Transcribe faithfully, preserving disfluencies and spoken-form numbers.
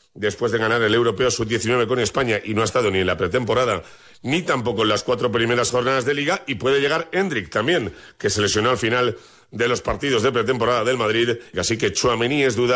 después de ganar el Europeo sub diecinueve con España y no ha estado ni en la pretemporada ni tampoco en las cuatro primeras jornadas de Liga, y puede llegar Endrick también, que se lesionó al final de los partidos de pretemporada del Madrid, así que Tchouaméni es duda.